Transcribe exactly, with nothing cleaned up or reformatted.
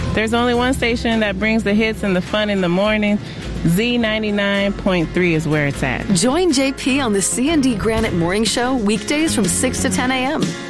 There's only one station that brings the hits and the fun in the morning. Z ninety-nine point three is where it's at. Join J P on the C and D Granite Morning Show weekdays from six to ten a.m.